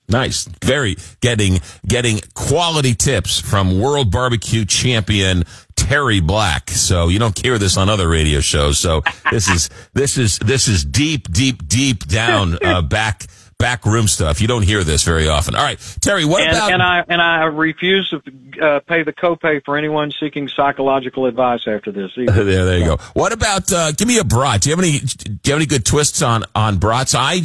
Nice. Getting quality tips from World Barbecue Champion Terry Black. So you don't hear this on other radio shows. So this is deep down back room stuff. You don't hear this very often. All right, Terry. And I refuse to pay the copay for anyone seeking psychological advice after this. There you go. What about? Give me a brat. Do you have any good twists on brats? I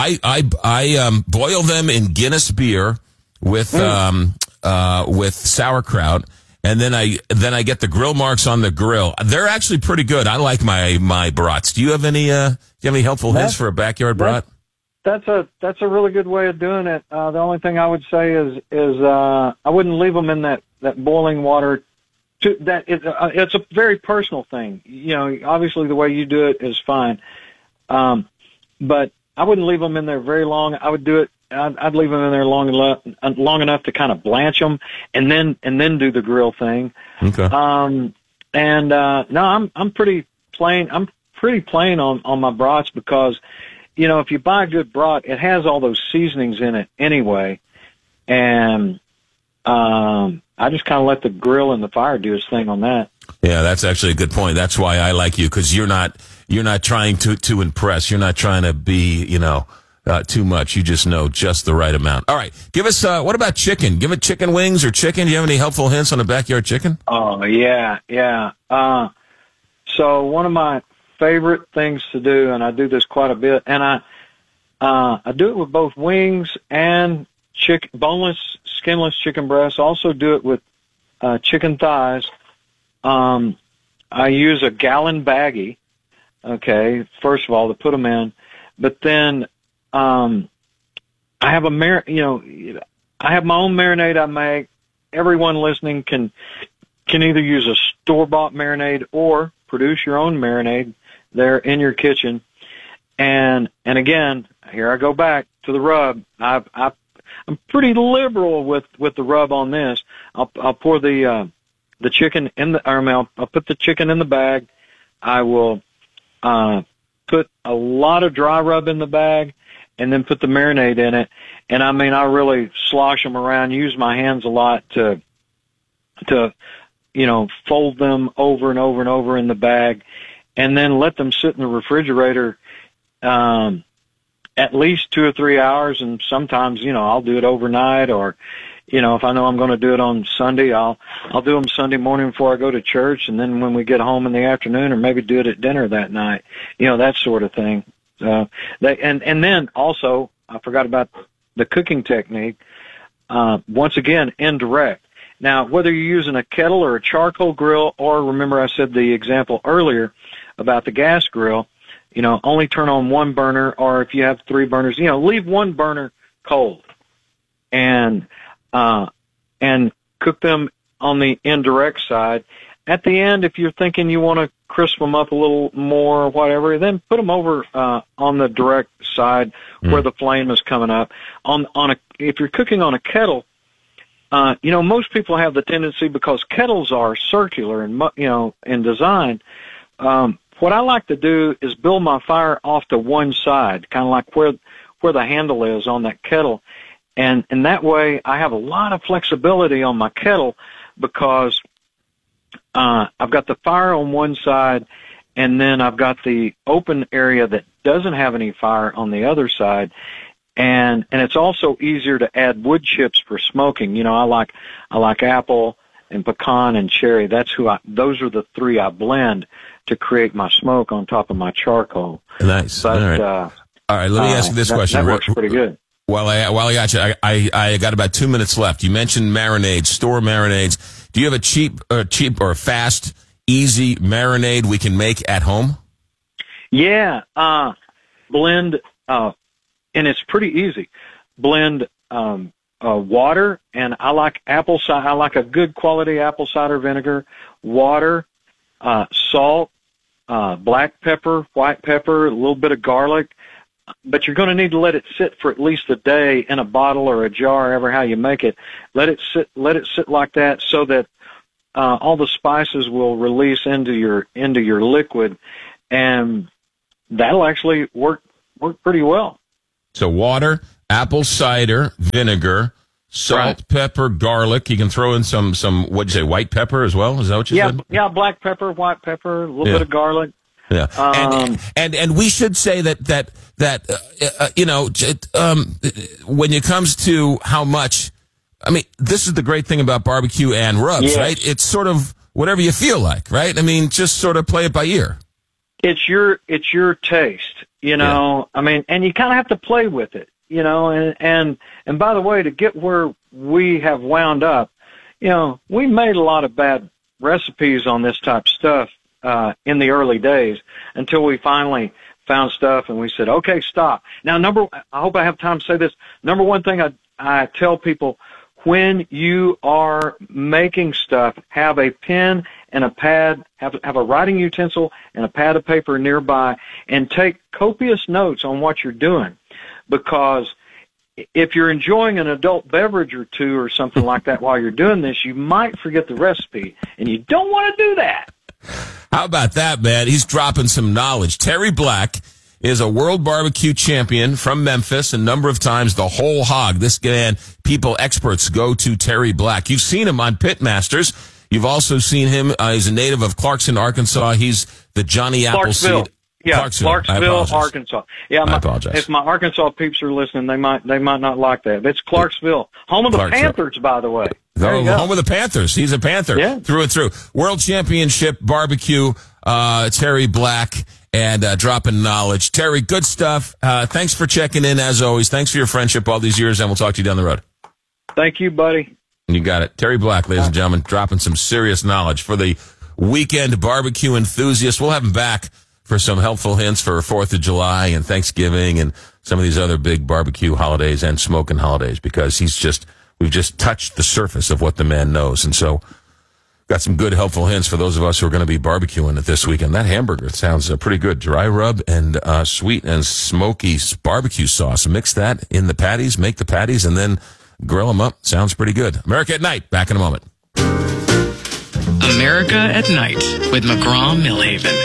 boil them in Guinness beer with sauerkraut. And then I get the grill marks on the grill. They're actually pretty good. I like my brats. Do you have any helpful hints for a backyard brat? That's a really good way of doing it. The only thing I would say is I wouldn't leave them in that boiling water. It's a very personal thing. You know, obviously the way you do it is fine. But I wouldn't leave them in there very long. I would do it. I'd leave them in there long enough to kind of blanch them, and then do the grill thing. Okay. No, I'm pretty plain. I'm pretty plain on my brats because, you know, if you buy a good brat, it has all those seasonings in it anyway, and I just kind of let the grill and the fire do its thing on that. Yeah, that's actually a good point. That's why I like you, because you're not trying to impress. You're not trying to be, too much. You just know just the right amount. All right. Give us, what about chicken? Give it chicken wings or chicken. Do you have any helpful hints on a backyard chicken? Oh, yeah. So one of my favorite things to do, and I do this quite a bit, and I do it with both wings and boneless, skinless chicken breasts. Also do it with chicken thighs. I use a gallon baggie, okay, first of all, to put them in, but then I have I have my own marinade I make. Everyone listening can either use a store-bought marinade or produce your own marinade there in your kitchen. And again, here I go back to the rub. I'm pretty liberal with the rub on this. I'll pour the chicken I'll put the chicken in the bag. I will put a lot of dry rub in the bag, and then put the marinade in it. And I mean, I really slosh them around, use my hands a lot to fold them over and over and over in the bag, and then let them sit in the refrigerator at least 2 or 3 hours. And sometimes, I'll do it overnight, or, if I know I'm going to do it on Sunday, I'll do them Sunday morning before I go to church, and then when we get home in the afternoon, or maybe do it at dinner that night, that sort of thing. And then also, I forgot about the cooking technique. Once again, indirect. Now, whether you're using a kettle or a charcoal grill, or remember I said the example earlier about the gas grill, only turn on one burner, or if you have 3 burners, leave one burner cold and cook them on the indirect side. At the end, if you're thinking you want to crisp them up a little more or whatever, then put them over on the direct side where the flame is coming up. If you're cooking on a kettle, most people have the tendency, because kettles are circular in design. What I like to do is build my fire off to one side, kind of like where the handle is on that kettle, and that way I have a lot of flexibility on my kettle, because I've got the fire on one side, and then I've got the open area that doesn't have any fire on the other side. And it's also easier to add wood chips for smoking. I like apple and pecan and cherry. Those are the 3 I blend to create my smoke on top of my charcoal. Nice. But, all right. Let me ask you this question. That works pretty good. While I got you, I got about 2 minutes left. You mentioned marinades, store marinades. Do you have a cheap or fast, easy marinade we can make at home? Yeah. Blend, and it's pretty easy. Blend water, and I like apple cider. I like a good quality apple cider vinegar, water, salt, black pepper, white pepper, a little bit of garlic. But you're going to need to let it sit for at least a day in a bottle or a jar, ever how you make it. Let it sit like that, so that all the spices will release into your liquid, and that'll actually work pretty well. So water, apple cider vinegar, salt, Right. pepper, garlic. You can throw in some what'd you say, white pepper as well? Is that what you said? Yeah, black pepper, white pepper, a little bit of garlic. Yeah, and we should say that when it comes to how much, I mean, this is the great thing about barbecue and rubs, Yes. right? It's sort of whatever you feel like, right? I mean, just sort of play it by ear. It's your taste, you know. I mean, and you kind of have to play with it, you know. And by the way, to get where we have wound up, you know, we made a lot of bad recipes on this type of stuff in the early days until we finally found stuff and we said, okay, stop. Now, I hope I have time to say this. Number one thing I tell people, when you are making stuff, have a pen and a pad, have a writing utensil and a pad of paper nearby, and take copious notes on what you're doing. Because if you're enjoying an adult beverage or two or something like that while you're doing this, you might forget the recipe, and you don't want to do that. How about that, man? He's dropping some knowledge. Terry Black is a world barbecue champion from Memphis, a number of times the whole hog. This man, experts go to Terry Black. You've seen him on Pitmasters. You've also seen him. He's a native of Clarkson, Arkansas. He's the Johnny Appleseed. Yeah, Clarksville, Arkansas. Yeah, I apologize. If my Arkansas peeps are listening, they might not like that. It's Clarksville, home of the Panthers, by the way. Home of the Panthers. He's a Panther through and through. World Championship barbecue. Terry Black and dropping knowledge. Terry, good stuff. Thanks for checking in as always. Thanks for your friendship all these years, and we'll talk to you down the road. Thank you, buddy. You got it. Terry Black, ladies and gentlemen, dropping some serious knowledge for the weekend barbecue enthusiasts. We'll have him back for some helpful hints for 4th of July and Thanksgiving and some of these other big barbecue holidays and smoking holidays, because we've just touched the surface of what the man knows. And so got some good helpful hints for those of us who are going to be barbecuing it this weekend. That hamburger sounds pretty good. Dry rub and sweet and smoky barbecue sauce. Mix that in the patties, make the patties, and then grill them up. Sounds pretty good. America at Night. Back in a moment. America at Night with McGraw Millhaven.